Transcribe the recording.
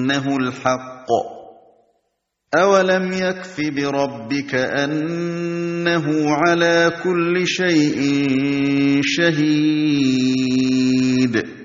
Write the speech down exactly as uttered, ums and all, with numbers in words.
أنه الحق أولم يكف بربك أنه على كل شيء شهيد